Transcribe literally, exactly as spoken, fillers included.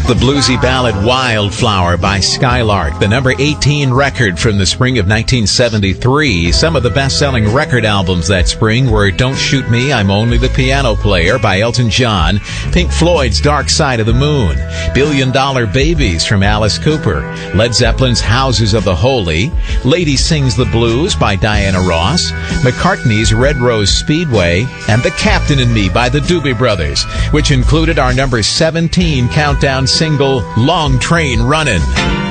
The bluesy ballad Wildflower by Skylark, the number eighteen record from the spring of nineteen seventy-three. Some of the best-selling record albums that spring were Don't Shoot Me, I'm Only the Piano Player by Elton John, Pink Floyd's Dark Side of the Moon, Billion Dollar Babies from Alice Cooper, Led Zeppelin's Houses of the Holy, Lady Sings the Blues by Diana Ross, McCartney's Red Rose Speedway, and The Captain and Me by the Doobie Brothers, which included our number seventeen countdown single, Long Train Runnin'.